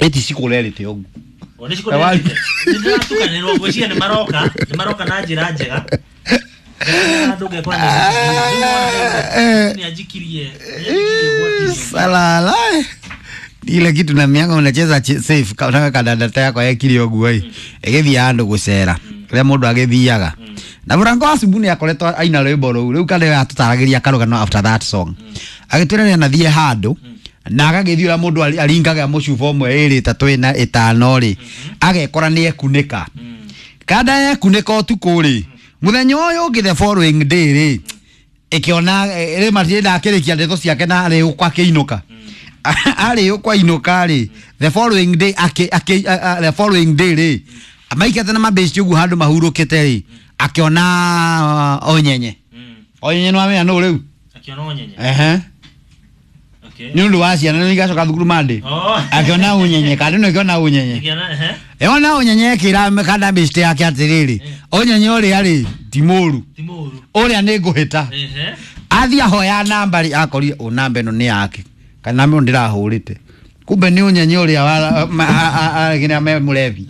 eti sikulelete ogu Oni sikulelete ndio tukanirwo gwĩcia nĩ maroka na njĩra njega ndoge kwa ni ajikirie salala ile kitu na mianga unacheza safe kama kadadata yako yakiri ogu egethi ando gucera ria mundu agithiaga na Franco Asibuni akoretwo aina rwimbo rũu kande atutaragiria karugano after that song agitwira na thie hando na agagithira mundu aringaga mucuba umwe 2 3 na 5 ri agekora ni ekunika kada ekunika utuku ri muthenya uyu ngi the following day ri ikiona ri matinda akirikia ndeto ciake na ari ukwa kiinuka ari ukwa inuka ri the following day ri amaikete na mabesti ugu handu mahurukite ri akiona onyenye no amenya no riu akiona onyenye ni undu wacia na nigacoka thukuru mande akiona onyenye kandi no akiona onyenye ona onyenye kira kada besti yake atiriri onyenye ori ari timuru ori ni nguhita athia hoya nambari akori o namba no ni yake kana me ndirahurite kumbe ni onyenye ori agina me mulevi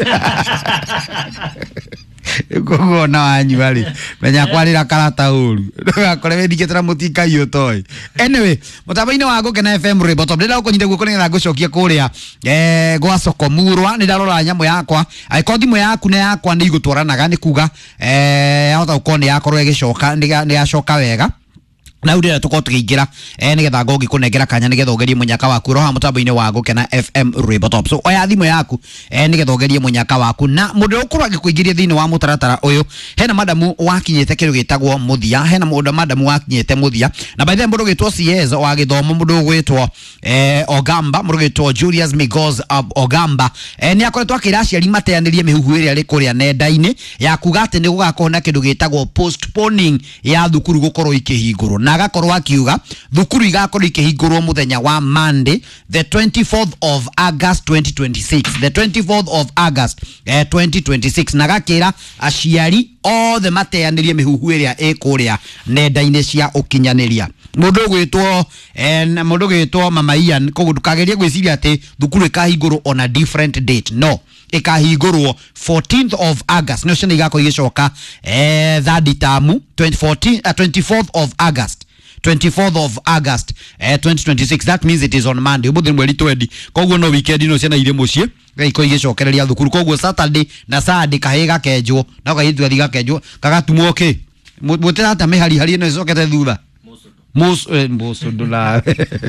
gogo na wanyuari menya kwarira karata uru akore wediketera mutika iyo toy anyway mutabaine wa Gukena FM Rwimbo ndira ukonyite guko ngira gucokia kuria gwa soko murwa ni ndarora nyamu yakwa aiko thimu yaku na yakwa ni igutwaranaga ni kuga hota ukone yakorwo igicoka ni yacoka wega na urira tuko tukigira nigetha ngogi kunengera kanya nigetha ugerie munyaka waku roha mutambo-ini wa Gukena FM Rwimbo Top so oya thimu yaku nigetha ugerie munyaka waku na mundu ukurwa agikuingiria thini wa mutaratara uyu hena madamu wakinyete kiru gitagwo muthia hena mundu madamu wakinyete muthia na by the mundu gitwo CS wa githomo mundu gwitwo Ogamba mundu gitwo Julius Migos Ogamba ni akoretwo akiraciari mateanirie mihuhu iria ri kuria nenda-ini ya kuga ati ni gugakorwo na kindu gitagwo postponing ya thukuru gukorwo ikihingurwo na agakorwo akiuga thukuru igakorwo ikihingurwo muthenya wa Monday the 24th of August 2026 the 24th of August 2026 na gakira aciari othe mateanirie mihuhu iria ikuria nenda-ini cia ukinyaniria mundu gwitwo Mama Ian koguo ndukagerie gwiciria ati thukuru ikahingurwo on a different date no ikahingurwo 14th of August no cina igako igicoka third term 24th of August 2026 that means it is on Monday umuthi mweri 20 koguo no weekend no ciana ire mucie iko igicokereria thukuru koguo Saturday na Sunday kahiga kenjwo na kahitu thiga kenjwo kagatumwo ki mutirata mihari no icokete thutha Musudula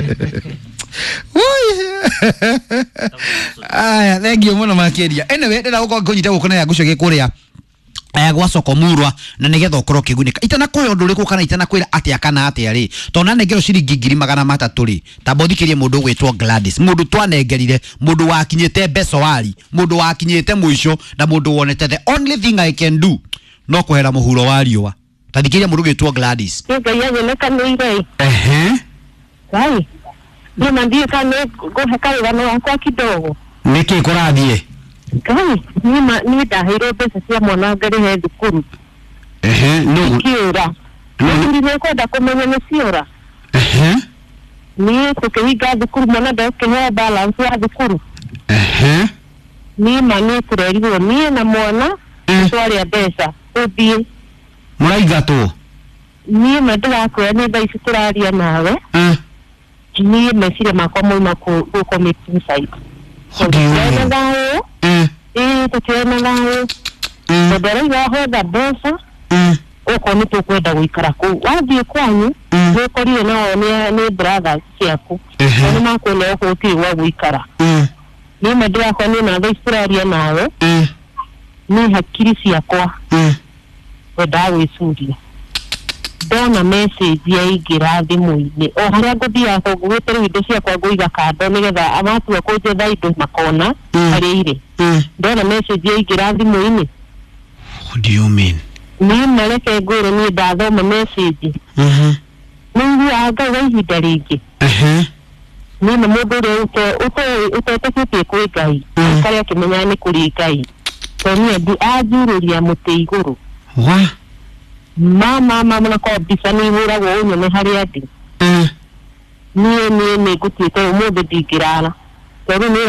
aya thank you muno makiria anyway ndira gukunyita gukona ya gucoke kuria gwa soko murwa na nigetha ukorwo kigunika itana kuyo ndu riku kana itana kwira ati akana ati ari tona negero ciringi 300 ri tabothikirie mundu gwitwo Gladys mundu twanengerire mundu wakinyete besowari mundu wakinyete muico na mundu wonete the only thing I can do no kuhera muhuro wa riwa tadhikiria mundu gwitwo Gladys Sai ni ndiye kana goheka wano wako kidogo niki kurathie kai ni ndahiro pesa cia mwana ngari he thukuru no kiura ni kwenda kumenya ni ciura ni tukihinga thukuru mwana ndakihe balance ya thukuru ni mani kurerirwo ni na mwana twaria mbeca uthie muraigatwo ni ndirakwira ni thaici turaria nawe ni meciria makwa moima ku committee site tukiona thao tukiona thao ndera igahotha mbeca uko ni tukwenda guikara ku wathie kwanyu gukorie nao ni brothers ciaku ni makwenda uko tiwa guikara ni ndirakwira ni na thaici turaria nawe ni hakiri ciakwa wenda gwiciria dona message ya igira thimu-ini o haria nguthia ko gwetera indo ciakwa nguiga kando nigetha amatu akunjetha indo makona hari ire dona message ya igira thimu-ini what do you mean ni mareke ngoro ni ndathoma message mungu aga ihinda ringi ni na mundu uri uteteketie kwi Ngai kare akimenya ni kuri Ngai to ni ndi ajururia muti iguru mama na kwa bisani hura wo nyone hari ati ni gutite umuthi ndingirara to ni